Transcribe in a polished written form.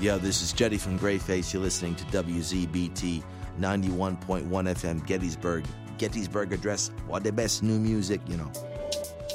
Yo, this is Jetty from Greyface. You're listening to WZBT 91.1 FM, Gettysburg address. What the best new music, you know.